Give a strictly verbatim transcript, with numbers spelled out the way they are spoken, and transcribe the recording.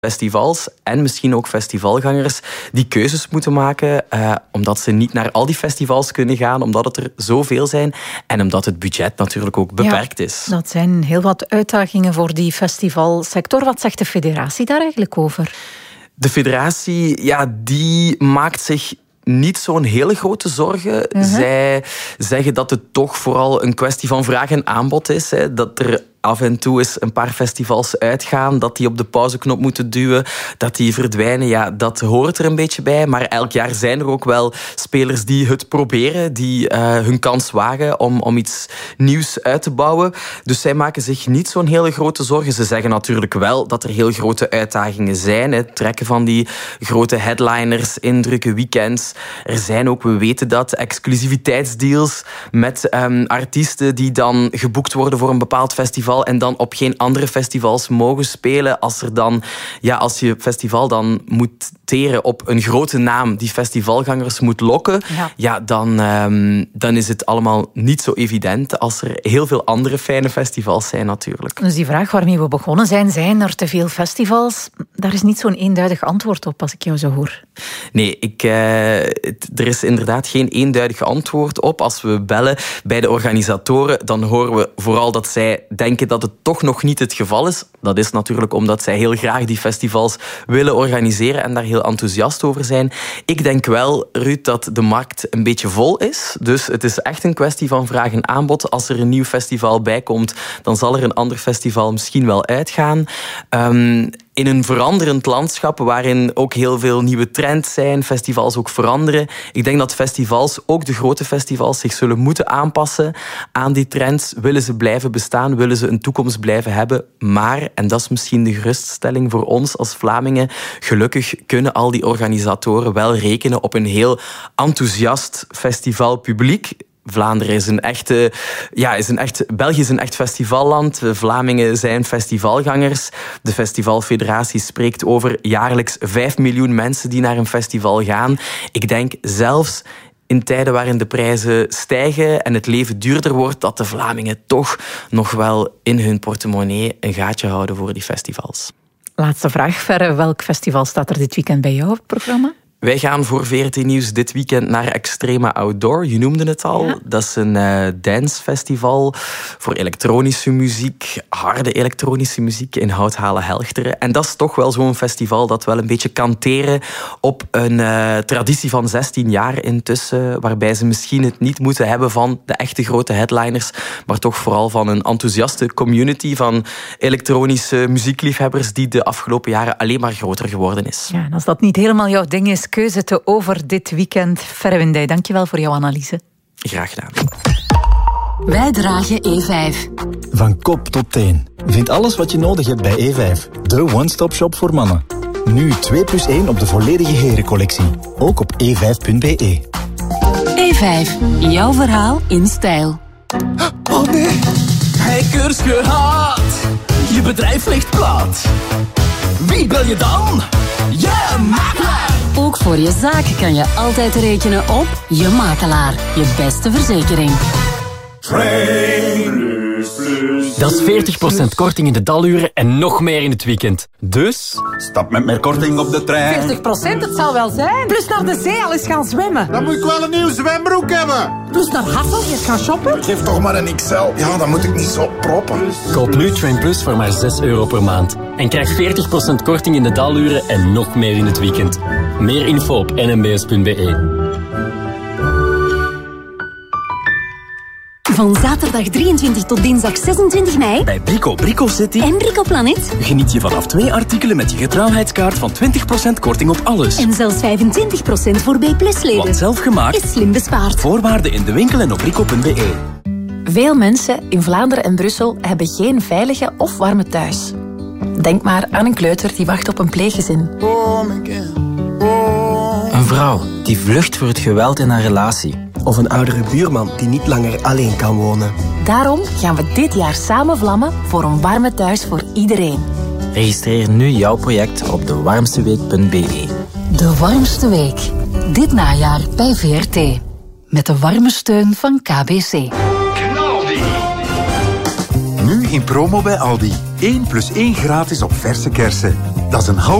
festivals en misschien ook festivalgangers die keuzes moeten maken, uh, omdat ze niet naar al die festivals kunnen gaan, omdat het er zoveel zijn en omdat het budget natuurlijk ook beperkt ja, is. Dat zijn heel wat uitdagingen voor die festivalsector. Wat zegt de federatie daar eigenlijk over? De federatie, ja, die maakt zich niet zo'n hele grote zorgen. Uh-huh. Zij zeggen dat het toch vooral een kwestie van vraag en aanbod is. Hè. Dat er af en toe eens een paar festivals uitgaan, dat die op de pauzeknop moeten duwen, dat die verdwijnen. Ja, dat hoort er een beetje bij. Maar elk jaar zijn er ook wel spelers die het proberen, die uh, hun kans wagen om, om iets nieuws uit te bouwen. Dus zij maken zich niet zo'n hele grote zorgen. Ze zeggen natuurlijk wel dat er heel grote uitdagingen zijn. Het trekken van die grote headliners, indrukken, weekends. Er zijn ook, we weten dat, exclusiviteitsdeals met um, artiesten die dan geboekt worden voor een bepaald festival en dan op geen andere festivals mogen spelen. Als er dan, ja, als je festival dan moet teren op een grote naam die festivalgangers moet lokken, ja, ja dan, um, dan is het allemaal niet zo evident als er heel veel andere fijne festivals zijn natuurlijk. Dus die vraag waarmee we begonnen zijn, zijn er te veel festivals? Daar is niet zo'n eenduidig antwoord op, als ik jou zo hoor. Nee, ik, uh, het, er is inderdaad geen eenduidig antwoord op. Als we bellen bij de organisatoren, dan horen we vooral dat zij denken dat het toch nog niet het geval is. Dat is natuurlijk omdat zij heel graag die festivals willen organiseren en daar heel enthousiast over zijn. Ik denk wel, Ruud, dat de markt een beetje vol is. Dus het is echt een kwestie van vraag en aanbod. Als er een nieuw festival bij komt, dan zal er een ander festival misschien wel uitgaan. Um, in een veranderend landschap waarin ook heel veel nieuwe trends zijn, festivals ook veranderen. Ik denk dat festivals, ook de grote festivals, zich zullen moeten aanpassen aan die trends. Willen ze blijven bestaan, willen ze een toekomst blijven hebben. Maar, en dat is misschien de geruststelling voor ons als Vlamingen, gelukkig kunnen al die organisatoren wel rekenen op een heel enthousiast festivalpubliek. Vlaanderen is een echte, ja, is een echt, België is een echt festivalland. Vlamingen zijn festivalgangers. De festivalfederatie spreekt over jaarlijks vijf miljoen mensen die naar een festival gaan. Ik denk zelfs in tijden waarin de prijzen stijgen en het leven duurder wordt, dat de Vlamingen toch nog wel in hun portemonnee een gaatje houden voor die festivals. Laatste vraag, Verre. Welk festival staat er dit weekend bij jou op het programma? Wij gaan voor V R T Nieuws dit weekend naar Extrema Outdoor. Je noemde het al. Ja. Dat is een uh, dancefestival voor elektronische muziek, harde elektronische muziek in Houthalen-Helchteren. En dat is toch wel zo'n festival dat wel een beetje kan teren op een uh, traditie van zestien jaar intussen, waarbij ze misschien het niet moeten hebben van de echte grote headliners, maar toch vooral van een enthousiaste community van elektronische muziekliefhebbers die de afgelopen jaren alleen maar groter geworden is. Ja, en als dat niet helemaal jouw ding is, keuze te over dit weekend. Verre Windij, dankjewel voor jouw analyse. Graag gedaan. Wij dragen E vijf. Van kop tot teen. Vind alles wat je nodig hebt bij E vijf. De one-stop shop voor mannen. Nu twee plus één op de volledige herencollectie. Ook op e vijf punt b e. E vijf. Jouw verhaal in stijl. Oh nee. Hackers gehad. Je bedrijf ligt plat. Wie bel je dan? Je makelaar! Ook voor je zaak kan je altijd rekenen op je makelaar. Je beste verzekering. Dat is veertig procent korting in de daluren en nog meer in het weekend. Dus... Stap met meer korting op de trein. veertig procent, het zal wel zijn. Plus naar de zee al eens gaan zwemmen. Dan moet ik wel een nieuw zwembroek hebben. Plus naar Hassel eens gaan shoppen. Geef toch maar een X L. Ja, dan moet ik niet zo proppen. Koop nu Train Plus voor maar zes euro per maand. En krijg veertig procent korting in de daluren en nog meer in het weekend. Meer info op n m b s punt b e. Van zaterdag drieëntwintig tot dinsdag zesentwintig mei bij Brico Brico City en Brico Planet geniet je vanaf twee artikelen met je getrouwheidskaart van twintig procent korting op alles. En zelfs vijfentwintig procent voor B plus leden. Want zelf gemaakt is slim bespaard. Voorwaarden in de winkel en op brico punt b e. Veel mensen in Vlaanderen en Brussel hebben geen veilige of warme thuis. Denk maar aan een kleuter die wacht op een pleeggezin. Een vrouw die vlucht voor het geweld in haar relatie. Of een oudere buurman die niet langer alleen kan wonen. Daarom gaan we dit jaar samen vlammen voor een warme thuis voor iedereen. Registreer nu jouw project op de warmste week punt b e. De Warmste Week. Dit najaar bij V R T. Met de warme steun van K B C. Knaldi. Nu in promo bij Aldi. één plus één gratis op verse kersen. dat is een